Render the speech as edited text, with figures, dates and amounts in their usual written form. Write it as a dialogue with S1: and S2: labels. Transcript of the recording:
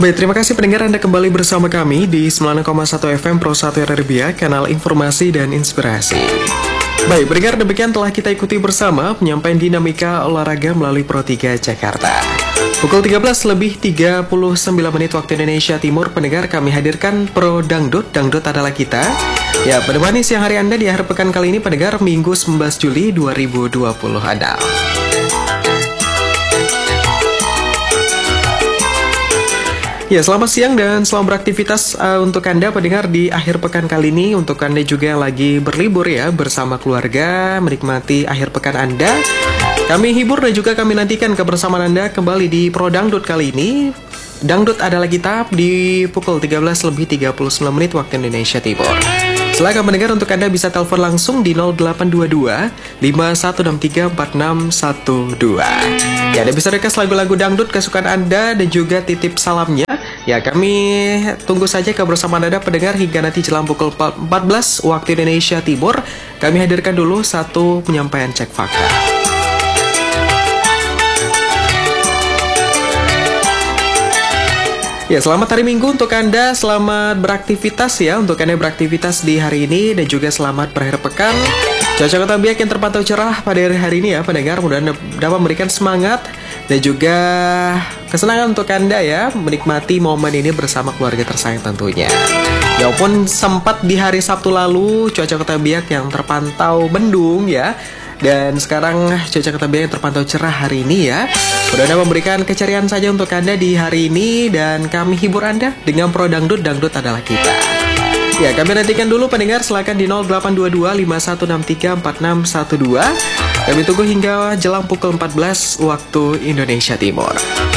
S1: Baik, terima kasih pendengar Anda kembali bersama kami di 90,1 FM Pro 1 RRBA, kanal informasi dan inspirasi. Baik, pendengar, demikian telah kita ikuti bersama penyampaian dinamika olahraga melalui Pro 3 Jakarta. Pukul 13:39 waktu Indonesia Timur, pendengar, kami hadirkan Pro Dangdut. Dangdut adalah kita. Ya, menemani siang hari Anda di akhir pekan kali ini, pendengar, Minggu 19 Juli 2020 ada. Ya, selamat siang dan selamat beraktivitas untuk Anda pendengar di akhir pekan kali ini. Untuk Anda juga yang lagi berlibur ya, bersama keluarga, menikmati akhir pekan Anda. Kami hibur dan juga kami nantikan kebersamaan Anda kembali di Pro Dangdut kali ini. Dangdut adalah kita di pukul 13:39 waktu Indonesia Timur. Silakan mendengar, untuk Anda bisa telepon langsung di 0822 5163 4612. Ya, Anda bisa request lagu-lagu dangdut kesukaan Anda dan juga titip salamnya. Ya, kami tunggu saja kebersamaan Anda pendengar hingga nanti jelang pukul 14 waktu Indonesia Timur. Kami hadirkan dulu satu penyampaian cek fakta. Ya, selamat hari Minggu untuk Anda, selamat beraktivitas ya, untuk Anda beraktivitas di hari ini, dan juga selamat berakhir pekan. Cuaca Kota Biak yang terpantau cerah pada hari ini ya pendengar, mudah-mudahan dapat memberikan semangat dan juga kesenangan untuk Anda ya, menikmati momen ini bersama keluarga tersayang tentunya. Ya, walaupun sempat di hari Sabtu lalu cuaca Kota Biak yang terpantau mendung ya, dan sekarang cuaca Kota Biak yang terpantau cerah hari ini ya. Mudah-mudahan memberikan keceriaan saja untuk Anda di hari ini, dan kami hibur Anda dengan Pro Dangdut. Dangdut adalah kita. Ya, kami nantikan dulu pendengar, silakan di 0822 5163 4612. Kami tunggu hingga jelang pukul 14 waktu Indonesia Timur.